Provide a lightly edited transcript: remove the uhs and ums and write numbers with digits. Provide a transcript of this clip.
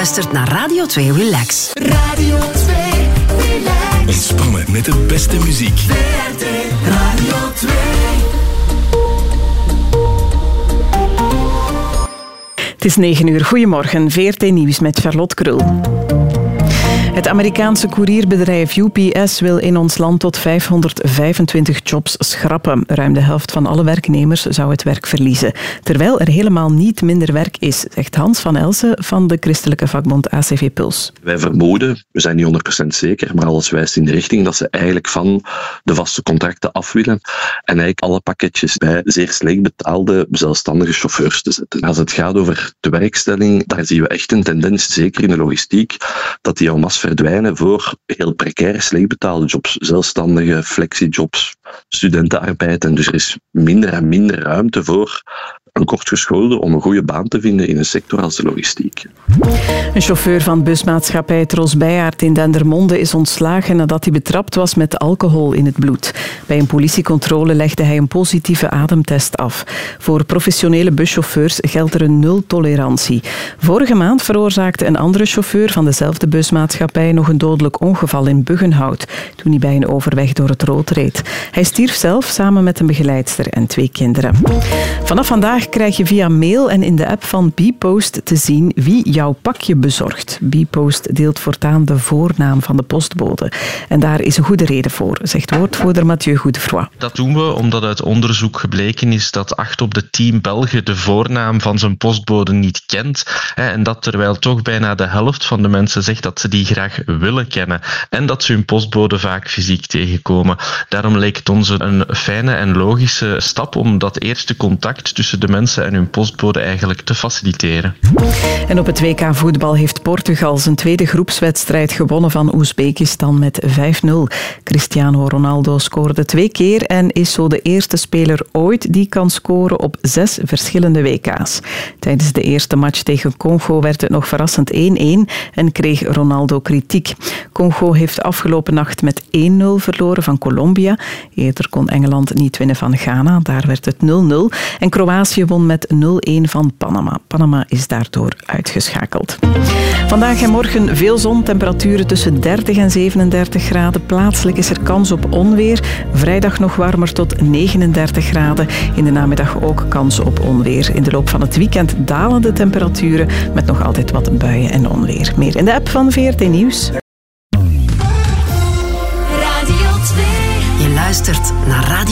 luistert naar Radio 2 Relax. Radio 2 Relax. Ontspannen met de beste muziek. VRT Radio 2. Het is 9 uur. Goedemorgen. VRT Nieuws met Charlotte Krul. Het Amerikaanse koerierbedrijf UPS wil in ons land tot 525 jobs schrappen. Ruim de helft van alle werknemers zou het werk verliezen. Terwijl er helemaal niet minder werk is, zegt Hans van Elsen van de christelijke vakbond ACV Puls. Wij vermoeden, we zijn niet 100% zeker, maar alles wijst in de richting dat ze eigenlijk van de vaste contracten af willen en eigenlijk alle pakketjes bij zeer slecht betaalde zelfstandige chauffeurs te zetten. Als het gaat over de werkstelling, daar zien we echt een tendens, zeker in de logistiek, dat die en masse verdwijnen voor heel precaire, slecht betaalde jobs. Zelfstandige, flexijobs, studentenarbeid. En dus er is minder en minder ruimte voor een kortgeschoolde om een goede baan te vinden in een sector als de logistiek. Een chauffeur van busmaatschappij Tros Bijaard in Dendermonde is ontslagen nadat hij betrapt was met alcohol in het bloed. Bij een politiecontrole legde hij een positieve ademtest af. Voor professionele buschauffeurs geldt er een nul-tolerantie. Vorige maand veroorzaakte een andere chauffeur van dezelfde busmaatschappij nog een dodelijk ongeval in Buggenhout, toen hij bij een overweg door het rood reed. Hij stierf zelf samen met een begeleidster en 2 kinderen. Vanaf vandaag krijg je via mail en in de app van Bpost te zien wie jouw pakje bezorgt. Bpost deelt voortaan de voornaam van de postbode. En daar is een goede reden voor, zegt woordvoerder Mathieu Goudefroy. Dat doen we omdat uit onderzoek gebleken is dat 8 op de 10 Belgen de voornaam van zijn postbode niet kent. En dat terwijl toch bijna de helft van de mensen zegt dat ze die graag willen kennen. En dat ze hun postbode vaak fysiek tegenkomen. Daarom leek het ons een fijne en logische stap om dat eerste contact tussen de mensen en hun postbode eigenlijk te faciliteren. En op het WK voetbal heeft Portugal zijn tweede groepswedstrijd gewonnen van Oezbekistan met 5-0. Cristiano Ronaldo scoorde 2 keer en is zo de eerste speler ooit die kan scoren op 6 verschillende WK's. Tijdens de eerste match tegen Congo werd het nog verrassend 1-1 en kreeg Ronaldo kritiek. Congo heeft afgelopen nacht met 1-0 verloren van Colombia. Eerder kon Engeland niet winnen van Ghana, daar werd het 0-0. En Kroatië won met 0-1 van Panama. Panama is daardoor uitgeschakeld. Vandaag en morgen veel zon, temperaturen tussen 30 en 37 graden. Plaatselijk is er kans op onweer. Vrijdag nog warmer tot 39 graden. In de namiddag ook kans op onweer. In de loop van het weekend dalen de temperaturen met nog altijd wat buien en onweer. Meer in de app van VRT Nieuws. Je luistert naar Radio